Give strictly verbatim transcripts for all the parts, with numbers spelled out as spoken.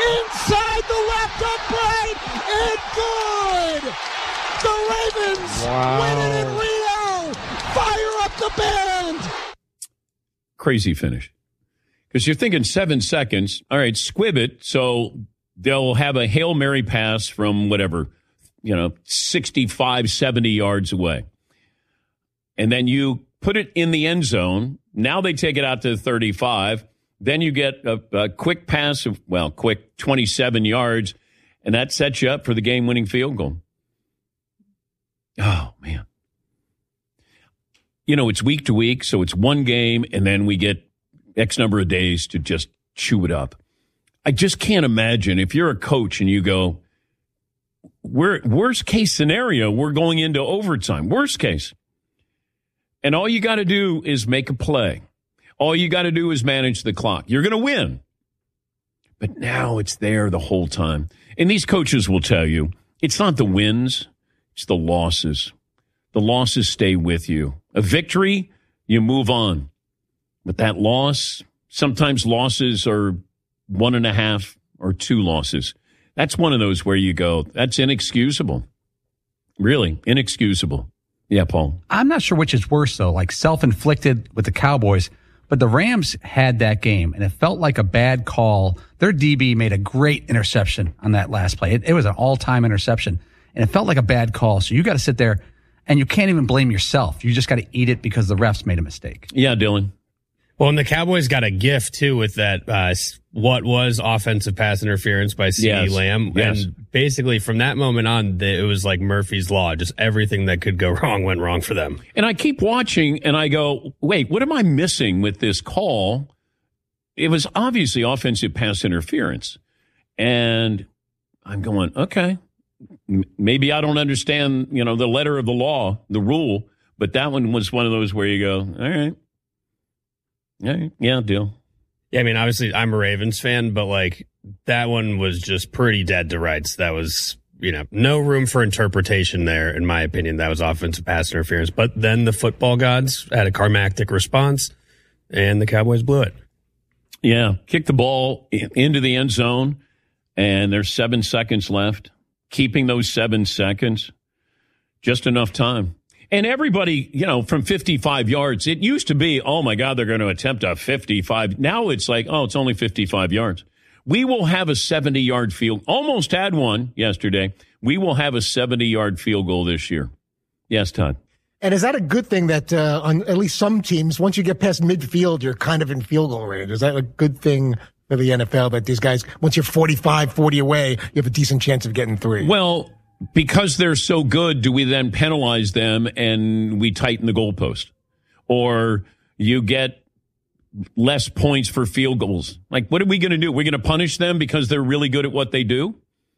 inside the left upright, and good! The Ravens wow. win it in Rio! Fire up the band! Crazy finish. Because you're thinking seven seconds. All right, squib it, so they'll have a Hail Mary pass from whatever, you know, sixty-five, seventy yards away. And then you put it in the end zone. Now they take it out to thirty-five. Then you get a, a quick pass of, well, quick twenty-seven yards, and that sets you up for the game-winning field goal. Oh, man. You know, it's week to week, so it's one game, and then we get X number of days to just chew it up. I just can't imagine if you're a coach and you go, we're, worst case scenario, we're going into overtime. Worst case. And all you got to do is make a play. All you got to do is manage the clock. You're going to win. But now it's there the whole time. And these coaches will tell you, it's not the wins, it's the losses. The losses stay with you. A victory, you move on. But that loss, sometimes losses are one and a half or two losses. That's one of those where you go, that's inexcusable. Really, inexcusable. Yeah, Paul. I'm not sure which is worse, though, like self-inflicted with the Cowboys. But the Rams had that game, and it felt like a bad call. Their D B made a great interception on that last play. It, it was an all-time interception, and it felt like a bad call. So you got to sit there, and you can't even blame yourself. You just got to eat it because the refs made a mistake. Yeah, Dylan. Well, and the Cowboys got a gift, too, with that uh, what was offensive pass interference by CeeDee Yes. Lamb. Yes. And basically, from that moment on, it was like Murphy's Law. Just everything that could go wrong went wrong for them. And I keep watching, and I go, wait, what am I missing with this call? It was obviously offensive pass interference. And I'm going, okay, m- maybe I don't understand, you know, the letter of the law, the rule, but that one was one of those where you go, all right. Yeah, yeah, deal. Yeah, I mean, obviously, I'm a Ravens fan, but, like, that one was just pretty dead to rights. That was, you know, no room for interpretation there, in my opinion. That was offensive pass interference. But then the football gods had a climactic response, and the Cowboys blew it. Yeah, kick the ball into the end zone, and there's seven seconds left. Keeping those seven seconds, just enough time. And everybody, you know, from fifty-five yards, it used to be, oh, my God, they're going to attempt a fifty-five. Now it's like, oh, it's only fifty-five yards. We will have a seventy-yard field. Almost had one yesterday. We will have a seventy-yard field goal this year. Yes, Todd. And is that a good thing that uh, on at least some teams, once you get past midfield, you're kind of in field goal range? Is that a good thing for the N F L that these guys, once you're forty-five, forty away, you have a decent chance of getting three? Well, because they're so good, do we then penalize them and we tighten the goalpost? Or you get less points for field goals? Like, what are we going to do? We're going to punish them because they're really good at what they do?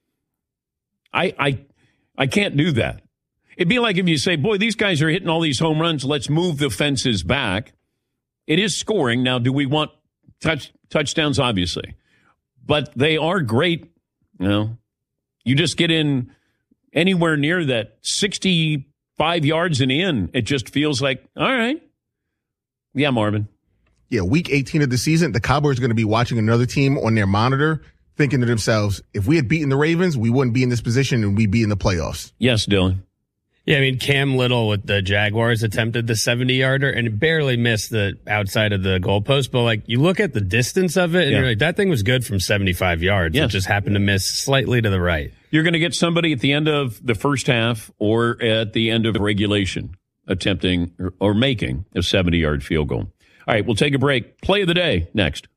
I, I, I can't do that. It'd be like if you say, boy, these guys are hitting all these home runs. Let's move the fences back. It is scoring. Now, do we want touch, touchdowns? Obviously. But they are great. You know, you just get in anywhere near that sixty-five yards and in, it just feels like, all right. Yeah, Marvin. Yeah, week eighteen of the season, the Cowboys are going to be watching another team on their monitor, thinking to themselves, if we had beaten the Ravens, we wouldn't be in this position and we'd be in the playoffs. Yes, Dylan. Yeah, I mean, Cam Little with the Jaguars attempted the seventy-yarder and barely missed the outside of the goalpost. But, like, you look at the distance of it, and yeah. you're like, that thing was good from seventy-five yards. Yes. It just happened to miss slightly to the right. You're going to get somebody at the end of the first half or at the end of regulation attempting or, or making a seventy-yard field goal. All right, we'll take a break. Play of the day next.